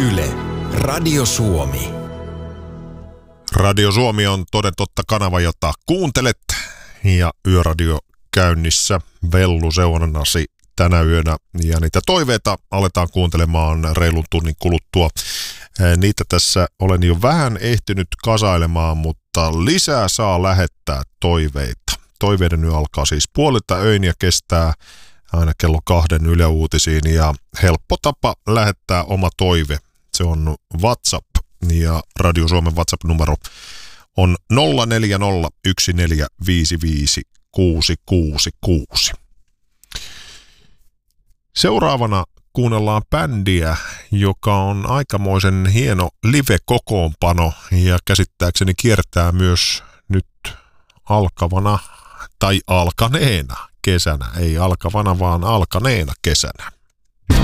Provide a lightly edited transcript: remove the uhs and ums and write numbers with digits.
Yle, Radio Suomi. Radio Suomi on toden totta kanava, jota kuuntelet, ja Yöradio käynnissä vellu seurannasi tänä yönä, ja niitä toiveita aletaan kuuntelemaan reilun tunnin kuluttua. Niitä tässä olen jo vähän ehtinyt kasailemaan, mutta lisää saa lähettää toiveita. Toiveiden yö alkaa siis 12:00 ja kestää aina kello 2 Yle Uutisiin, ja helppo tapa lähettää oma toive. Se on WhatsApp, ja Radio Suomen WhatsApp-numero on 0401455666. Seuraavana kuunnellaan bändiä, joka on aikamoisen hieno live-kokoonpano, ja käsittääkseni kiertää myös nyt alkavana tai alkaneena kesänä, ei alkavana vaan alkaneena kesänä.